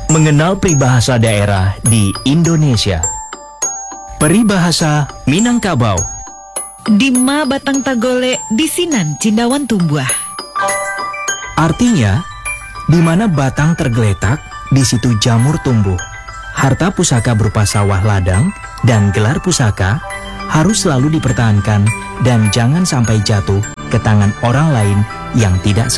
Mengenal peribahasa daerah di Indonesia. Peribahasa Minangkabau. Dima batang tagole disinan cindawan tumbuh. Artinya, di mana batang tergeletak, di situ jamur tumbuh. Harta pusaka berupa sawah ladang dan gelar pusaka harus selalu dipertahankan dan jangan sampai jatuh ke tangan orang lain yang tidak